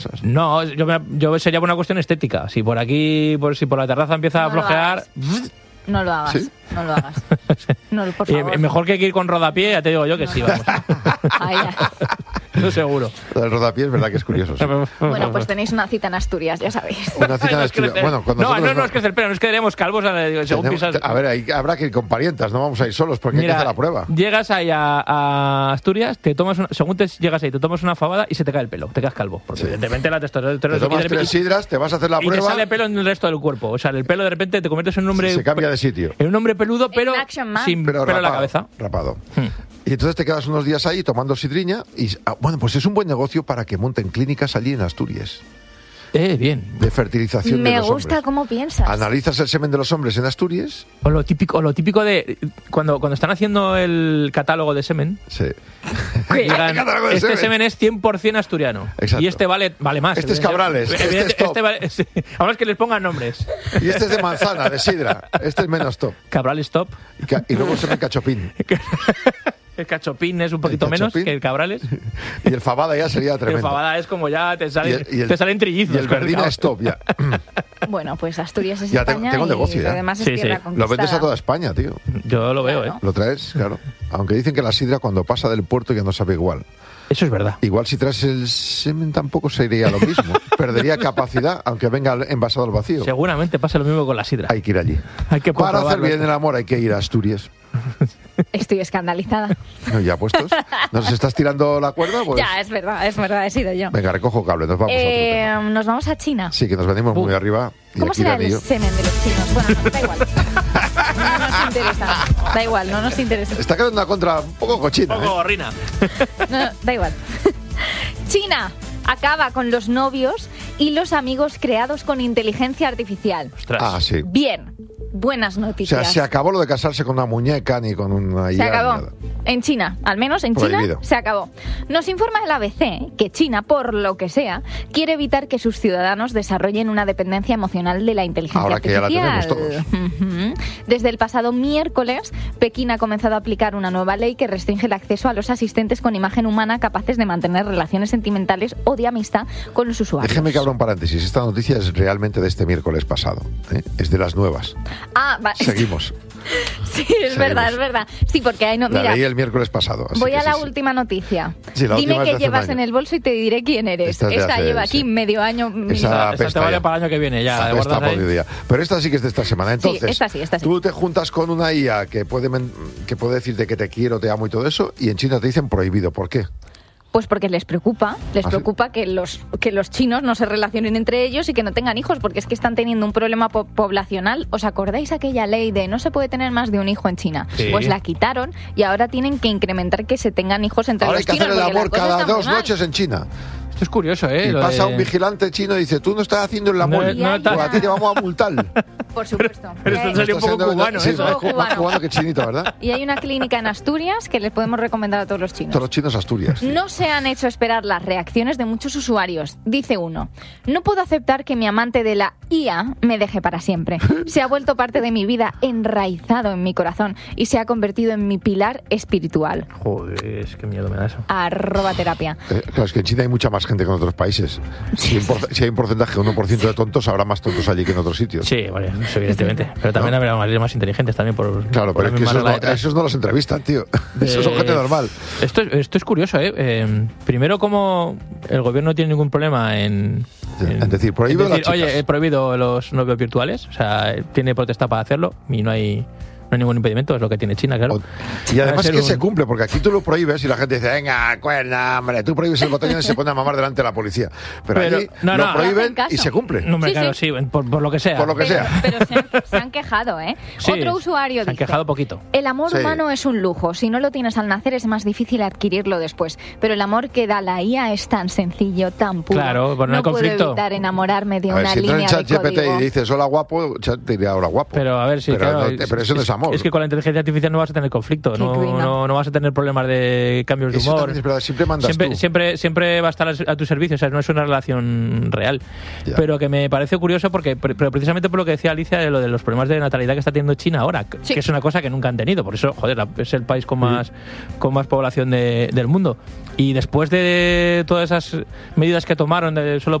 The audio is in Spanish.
No, yo sería por una cuestión estética. Si por aquí, si por la terraza empieza a flojear... No lo hagas, ¿Sí? no lo hagas. No, por favor. Mejor que ir con rodapié, ya te digo yo que sí, vamos. Eso seguro. El rodapié es verdad que es curioso. Sí. Bueno, pues tenéis una cita en Asturias, ya sabéis. Una cita en Asturias. Bueno, no es que el pelo, no es que queremos calvos según pisas. A ver, habrá que ir con parientas, no vamos a ir solos porque hay que hacer la prueba. Llegas ahí a Asturias, según llegas ahí, te tomas una fabada y se te cae el pelo, te quedas calvo. Porque evidentemente la testosterona... Te tomas 3 sidras, te vas a hacer la prueba... Y te sale pelo en el resto del cuerpo. O sea, el pelo de repente te conviertes en un hombre... Se cambia de sitio. En un hombre peludo, pero sin pelo en la cabeza. Rapado. Y entonces te quedas unos días ahí tomando sidriña y, bueno, pues es un buen negocio para que monten clínicas allí en Asturias. Bien. De fertilización de los hombres. Me gusta cómo piensas. Analizas el semen de los hombres en Asturias. O lo típico de... Cuando están haciendo el catálogo de semen... Sí. Digan, este semen es 100% asturiano. Exacto. Y este vale más. Este es Cabrales. Este vale, sí. Ahora es que les pongan nombres. Y este es de manzana, de sidra. Este es menos top. Cabrales top. Y luego semen cachopín. El cachopín es un poquito menos que el Cabrales. Y el fabada ya sería tremendo. El fabada es como ya te salen trillizos. Y el verdina es top ya. Bueno, pues Asturias es ya España tengo negocio, y ya. además es tierra conquistada. Lo vendes a toda España, tío. Yo lo veo, Lo traes, claro. Aunque dicen que la sidra cuando pasa del puerto ya no sabe igual. Eso es verdad. Igual si traes el semen tampoco sería lo mismo. Perdería capacidad, aunque venga envasado al vacío. Seguramente pasa lo mismo con la sidra. Hay que ir allí. Para hacer bien el amor hay que ir a Asturias. Estoy escandalizada. No, ya puestos. ¿Nos estás tirando la cuerda? Pues... Ya, es verdad, he sido yo. Venga, recojo cable, nos vamos a otro tema. Nos vamos a China. Sí, que nos venimos muy arriba. ¿Cómo será el semen de los chinos? Bueno, no, da igual. No nos interesa. Da igual, no nos interesa. Está quedando una contra un poco cochina. Un poco gorrina. No, da igual. China acaba con los novios y los amigos creados con inteligencia artificial. Ostras. Sí. Bien. Buenas noticias. O sea, se acabó lo de casarse con una muñeca ni con una IA. Se acabó. En China, al menos en China, se acabó. Nos informa el ABC que China, por lo que sea, quiere evitar que sus ciudadanos desarrollen una dependencia emocional de la inteligencia artificial. Ahora que ya la tenemos todos. Desde el pasado miércoles, Pekín ha comenzado a aplicar una nueva ley que restringe el acceso a los asistentes con imagen humana capaces de mantener relaciones sentimentales o de amistad con los usuarios. Déjeme que abra un paréntesis. Esta noticia es realmente de este miércoles pasado. Es de las nuevas. Seguimos. Sí, es verdad. Sí, porque hay la leí el miércoles pasado. Voy a la última noticia. Sí, dime qué llevas en el bolso y te diré quién eres. Esta lleva aquí medio año. Esa te vale para el año que viene ya. Pero esta sí que es de esta semana. Entonces, sí, esta sí. Tú te juntas con una IA que puede decirte que te quiero, te amo y todo eso, y en China te dicen prohibido. ¿Por qué? Pues porque les preocupa que los chinos no se relacionen entre ellos y que no tengan hijos, porque es que están teniendo un problema poblacional. ¿Os acordáis aquella ley de no se puede tener más de un hijo en China? Sí. Pues la quitaron y ahora tienen que incrementar que se tengan hijos entre los chinos. Ahora hay que hacer el amor cada 2 noches en China. Esto es curioso, ¿eh? Y pasa un vigilante chino y dice, tú no estás haciendo el amor, a ti te vamos a multar. Por supuesto. Pero esto sería un poco cubano, sí, más cubano que chinito, ¿verdad? Y hay una clínica en Asturias que les podemos recomendar a todos los chinos. Todos los chinos Asturias. Sí. No se han hecho esperar las reacciones de muchos usuarios. Dice uno, no puedo aceptar que mi amante de la IA me deje para siempre. Se ha vuelto parte de mi vida, enraizado en mi corazón y se ha convertido en mi pilar espiritual. Joder, qué miedo me da eso. @terapia. Claro, es que en China hay mucha más gente que en otros países. Si hay un porcentaje, 1% de tontos, habrá más tontos allí que en otros sitios. Sí, vale, evidentemente. Pero también habrá más inteligentes también por... Claro, pero es que esos no los entrevistan, tío. Eso es gente normal. Esto es curioso, ¿eh? Primero, como el gobierno no tiene ningún problema en decir, prohibido las chicas. Oye, he prohibido los novios virtuales. O sea, tiene potestad para hacerlo y no hay ningún impedimento, es lo que tiene China, claro. Y además es que se cumple, porque aquí tú lo prohíbes y la gente dice, venga, cuerna, hombre, tú prohíbes el botellón y se pone a mamar delante de la policía. Pero allí lo prohíben y se cumple. No, hombre, claro, sí, por lo que sea. Por lo que sea. Pero se han quejado, ¿eh? Sí, otro usuario se han quejado poquito. El amor humano es un lujo. Si no lo tienes al nacer es más difícil adquirirlo después. Pero el amor que da la IA es tan sencillo, tan puro. Claro, por no conflicto. puedo evitar enamorarme de una si línea entras en de código. ChatGPT y dices, hola guapo, te dirá ahora guapo. Pero a ver si... Pero eso no es amor. amor. Es que con la inteligencia artificial no vas a tener conflicto, no vas a tener problemas de cambios de humor. Siempre mandas tú. Siempre va a estar a tu servicio, o sea, no es una relación real. Ya. Pero que me parece curioso pero precisamente por lo que decía Alicia de lo de los problemas de natalidad que está teniendo China ahora, que es una cosa que nunca han tenido. Por eso, joder, es el país con más población del mundo. Y después de todas esas medidas que tomaron de solo